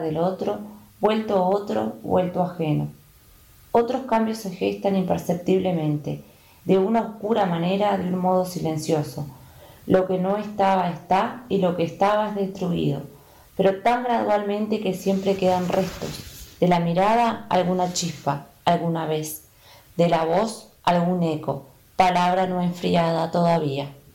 del otro, vuelto otro, vuelto ajeno. Otros cambios se gestan imperceptiblemente, de una oscura manera, de un modo silencioso. Lo que no estaba está y lo que estaba es destruido, pero tan gradualmente que siempre quedan restos. De la mirada alguna chispa, alguna vez. De la voz algún eco, palabra no enfriada todavía.